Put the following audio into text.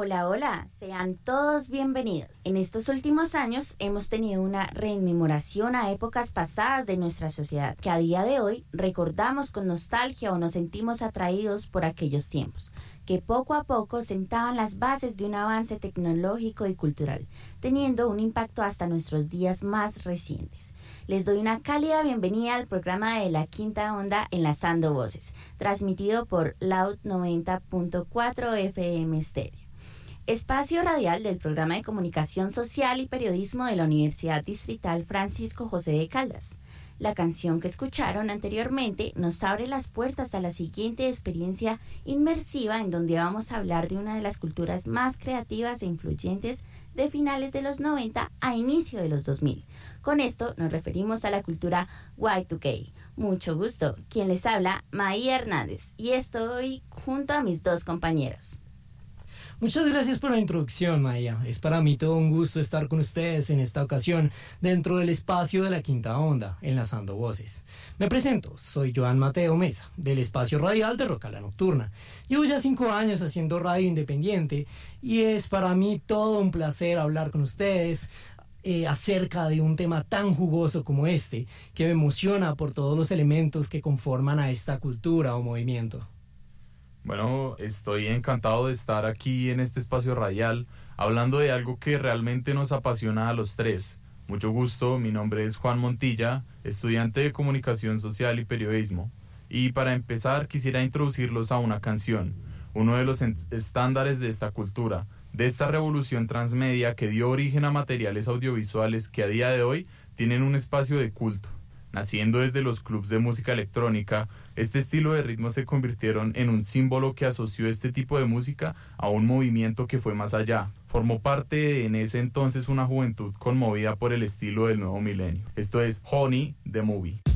Hola, hola, sean todos bienvenidos. En estos últimos años hemos tenido una rememoración a épocas pasadas de nuestra sociedad, que a día de hoy recordamos con nostalgia o nos sentimos atraídos por aquellos tiempos, que poco a poco sentaban las bases de un avance tecnológico y cultural, teniendo un impacto hasta nuestros días más recientes. Les doy una cálida bienvenida al programa de La Quinta Onda Enlazando Voces, transmitido por Loud 90.4 FM Stereo. Espacio radial del programa de comunicación social y periodismo de la Universidad Distrital Francisco José de Caldas. La canción que escucharon anteriormente nos abre las puertas a la siguiente experiencia inmersiva en donde vamos a hablar de una de las culturas más creativas e influyentes de finales de los 90 a inicio de los 2000. Con esto nos referimos a la cultura Y2K. Mucho gusto. Quien les habla, Maía Hernández, y estoy junto a mis dos compañeros. Muchas gracias por la introducción, Maya. Es para mí todo un gusto estar con ustedes en esta ocasión dentro del espacio de La Quinta Onda, Enlazando Voces. Me presento, soy Joan Mateo Mesa, del espacio radial de Roca la Nocturna. Llevo ya 5 años haciendo radio independiente y es para mí todo un placer hablar con ustedes acerca de un tema tan jugoso como este, que me emociona por todos los elementos que conforman a esta cultura o movimiento. Bueno, estoy encantado de estar aquí en este espacio radial, hablando de algo que realmente nos apasiona a los tres. Mucho gusto, mi nombre es Juan Montilla, estudiante de Comunicación Social y Periodismo. Y para empezar quisiera introducirlos a una canción, uno de los estándares de esta cultura, de esta revolución transmedia que dio origen a materiales audiovisuales que a día de hoy tienen un espacio de culto. Naciendo desde los clubs de música electrónica, este estilo de ritmo se convirtieron en un símbolo que asoció este tipo de música a un movimiento que fue más allá. Formó parte de, en ese entonces, una juventud conmovida por el estilo del nuevo milenio. Esto es Honey, the Movie.